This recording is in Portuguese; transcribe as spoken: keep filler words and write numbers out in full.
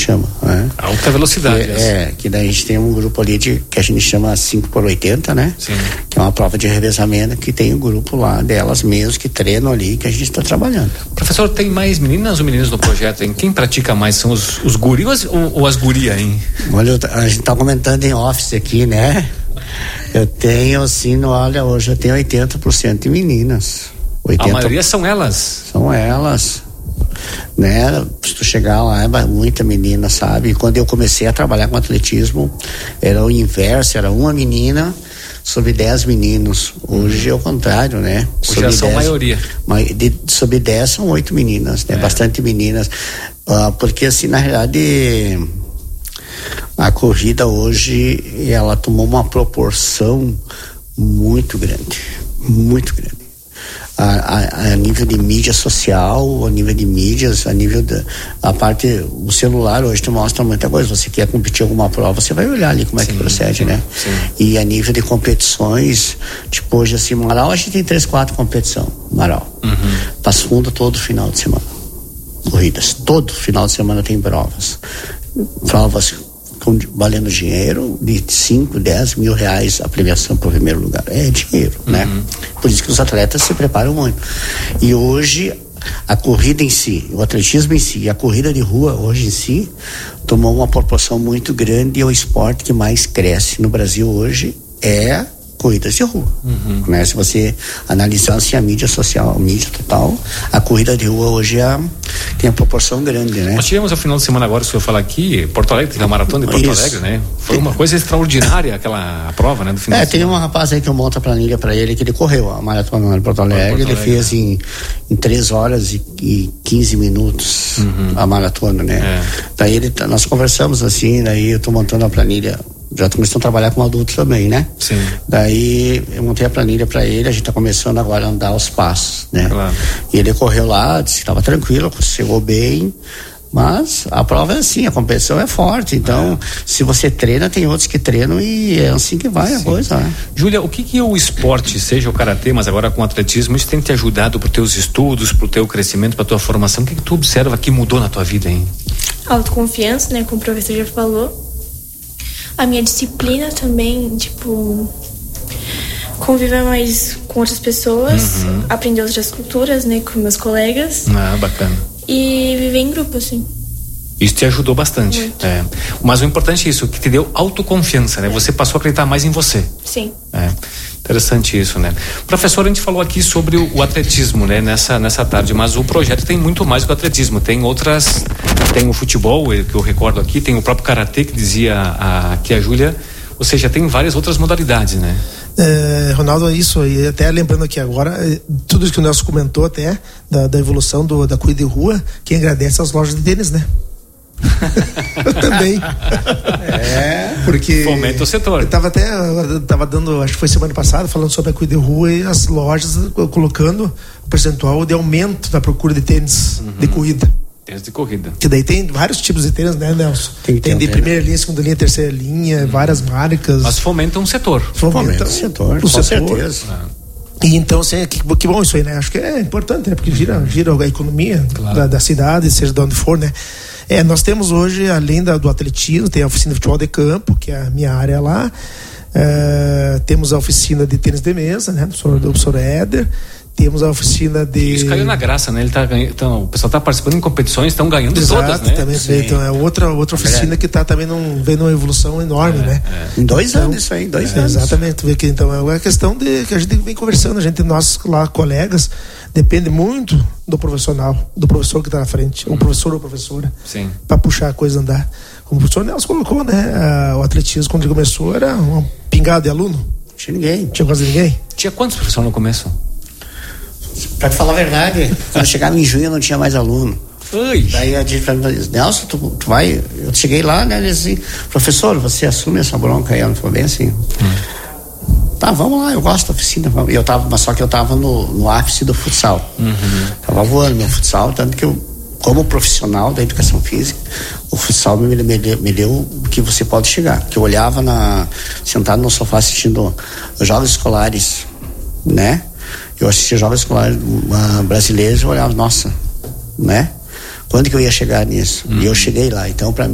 chama, né? Alta velocidade. Que, é, que daí a gente tem um grupo ali de, que a gente chama cinco por oitenta, né? Sim. Que é uma prova de revezamento, que tem um grupo lá delas mesmas que treinam ali, que a gente está trabalhando. Professor, tem mais meninas ou meninos no projeto, hein? Quem pratica mais? São os, os guris ou, ou as gurias, hein? Olha, a gente tá comentando em office aqui, né? Eu tenho, assim, olha, hoje eu tenho oitenta por cento de meninas. oitenta por cento. A maioria são elas? São elas. Né? Se tu chegar lá, é muita menina, sabe? E quando eu comecei a trabalhar com atletismo, era o inverso, era uma menina sobre dez meninos. Hoje é o contrário, né? Hoje já são maioria. De, sobre dez são oito meninas, né? É. Bastante meninas. Uh, porque assim, na realidade, a corrida hoje, ela tomou uma proporção muito grande, muito grande. A, a, a nível de mídia social, a nível de mídias, a nível da a parte, o celular hoje te mostra muita coisa. Você quer competir em alguma prova, você vai olhar ali como é sim, que procede, sim, né? Sim. E a nível de competições, tipo hoje assim, Marau a gente tem três, quatro competição, Marau. Uhum. Passo Fundo todo final de semana. Corridas, todo final de semana tem provas. Provas com, valendo dinheiro de cinco, dez mil reais a premiação para o primeiro lugar. É dinheiro, uhum. né? Por isso que os atletas se preparam muito. E hoje, a corrida em si, o atletismo em si, e a corrida de rua hoje em si, tomou uma proporção muito grande, e o esporte que mais cresce no Brasil hoje é corridas de rua, uhum. né? Se você analisar assim, a mídia social, a mídia total, a corrida de rua hoje é, tem uma proporção grande, né? Nós tivemos o final de semana agora, se eu falar aqui, Porto Alegre, tem a maratona de Porto Isso. Alegre, né? Foi uma coisa extraordinária aquela prova, né? Do final é, de tem semana. um rapaz aí que eu monto a planilha pra ele, que ele correu a maratona de Porto Alegre, Porto Alegre ele fez em, em três horas e, e quinze minutos uhum. a maratona, né? É. Daí ele, nós conversamos assim, daí eu tô montando a planilha. Já começamos a trabalhar com adultos também, né? Sim. Daí eu montei a planilha para ele, a gente tá começando agora a andar os passos, né? Claro. E ele correu lá, disse que estava tranquilo, chegou bem, mas a prova é assim, a competição é forte, então é. se você treina, tem outros que treinam e é assim que vai Sim. a coisa, né? Júlia, o que que o esporte, seja o karatê, mas agora com o atletismo, isso tem te ajudado pro teus estudos, pro teu crescimento, pra tua formação? O que que tu observa que mudou na tua vida, hein? Autoconfiança, né? Como o professor já falou. A minha disciplina também, tipo, conviver mais com outras pessoas, uhum. aprender outras culturas, né, com meus colegas. Ah, bacana. E viver em grupo, assim. Isso te ajudou bastante. Muito. É. Mas o importante é isso, que te deu autoconfiança, né? Você passou a acreditar mais em você. Sim. É. Interessante isso, né? Professor, a gente falou aqui sobre o, o atletismo, né? Nessa, nessa tarde, mas o projeto tem muito mais que o atletismo. Tem outras, tem o futebol, que eu recordo aqui, tem o próprio karatê, que dizia a, aqui a Júlia, ou seja, tem várias outras modalidades, né? É, Ronaldo, é isso, e até lembrando aqui agora, tudo isso que o Nelson comentou até, da, da evolução do, da corrida de rua, quem agradece às lojas de tênis, né? Eu também. É, porque fomenta o setor. Eu tava até, eu tava dando, acho que foi semana passada, falando sobre a corrida de rua e as lojas colocando o percentual de aumento da procura de tênis uhum. de corrida. Tênis de corrida. Que daí tem vários tipos de tênis, né, Nelson? Tem, tem de primeira linha, segunda linha, terceira linha, uhum. várias marcas. Mas fomenta um setor. Fomenta o setor, o com setor. certeza. Ah. E então, assim, que, que bom isso aí, né? Acho que é importante, né? Porque gira, gira a economia claro. da, da cidade, seja de onde for, né? É, nós temos hoje, além da, do atletismo, tem a oficina de futebol de campo, que é a minha área lá. É, temos a oficina de tênis de mesa, né? Do professor, do professor Éder. Temos a oficina de... Isso caiu na graça, né? Ele tá ganhando, então, o pessoal tá participando em competições, estão ganhando Exato, todas, né? Também, então é outra, outra oficina é. que tá também num, vendo uma evolução enorme, é, né? É. Em dois então, anos isso aí, dois é, anos. Exatamente, vê que então é uma questão de que a gente vem conversando, a gente, nós lá, colegas, depende muito do profissional, do professor que tá na frente, hum. o professor ou professora, Sim. para puxar a coisa a andar. Como o professor Nelson colocou, né? A, o atletismo, quando ele começou, era um pingado de aluno. Não tinha ninguém. Tinha quase ninguém. Tinha quantos professores no começo? Pra te falar a verdade, quando eu chegava em junho eu não tinha mais aluno. Ui. Daí a gente perguntou, Nelson, tu, tu vai? Eu cheguei lá, né? Ele disse assim, professor, você assume essa bronca aí? Ela falou bem assim. Hum. Tá, vamos lá, eu gosto da oficina. E eu tava, mas só que eu tava no, no ápice do futsal. Uhum. Tava voando meu futsal, tanto que eu, como profissional da educação física, o futsal me, me, me deu o que você pode chegar. Que eu olhava na, sentado no sofá assistindo os jogos escolares, né? Eu assistia jogos escolares uh, brasileiros e olhava, nossa, né? Quando que eu ia chegar nisso? Uhum. E eu cheguei lá, então para mim